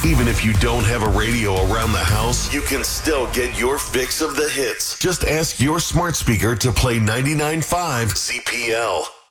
Even if you don't have a radio around the house, you can still get your fix of the hits. Just ask your smart speaker to play 99.5 CPL.